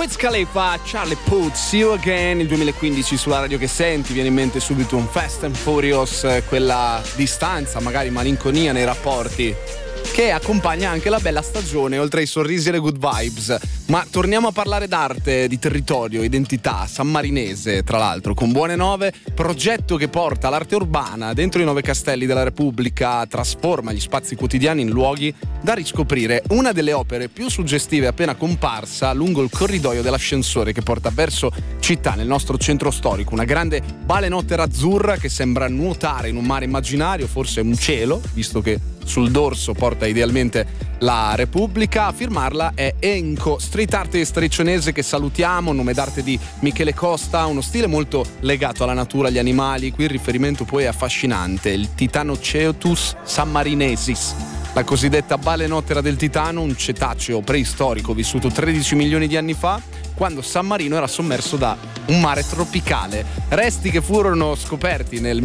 Wiz Khalifa, Charlie Puth, See You Again, il 2015 sulla radio che senti, viene in mente subito un Fast and Furious, quella distanza, magari malinconia nei rapporti che accompagna anche la bella stagione, oltre ai sorrisi e le good vibes. Ma torniamo a parlare d'arte, di territorio, identità, sammarinese, tra l'altro, con Buone Nove, progetto che porta l'arte urbana dentro i 9 castelli della Repubblica, trasforma gli spazi quotidiani in luoghi da riscoprire. Una delle opere più suggestive appena comparsa lungo il corridoio dell'ascensore che porta verso città nel nostro centro storico, una grande balenottera azzurra che sembra nuotare in un mare immaginario, forse un cielo, visto che sul dorso porta idealmente la Repubblica. A firmarla è Enco, street artist riccionese che salutiamo, nome d'arte di Michele Costa, uno stile molto legato alla natura, agli animali. Qui il riferimento poi è affascinante, il Titanocetus sammarinensis, la cosiddetta balenottera del Titano, un cetaceo preistorico vissuto 13 milioni di anni fa, quando San Marino era sommerso da un mare tropicale. Resti che furono scoperti nel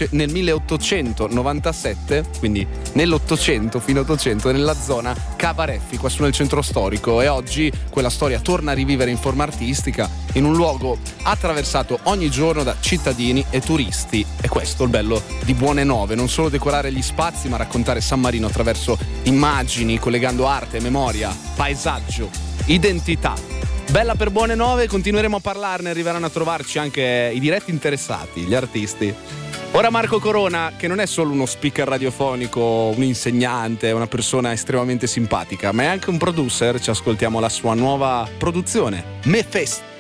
1897, quindi nell'800, fino 800, nella zona Cavareffi, qua su nel centro storico, e oggi quella storia torna a rivivere in forma artistica in un luogo attraversato ogni giorno da cittadini e turisti. E questo è il bello di Buone Nove, non solo decorare gli spazi, ma raccontare San Marino attraverso immagini, collegando arte, memoria, paesaggio, identità. Bella per Buone Nove, continueremo a parlarne, arriveranno a trovarci anche i diretti interessati, gli artisti. Ora Marco Corona, che non è solo uno speaker radiofonico, un insegnante, una persona estremamente simpatica, ma è anche un producer. Ci ascoltiamo la sua nuova produzione, Me Fest.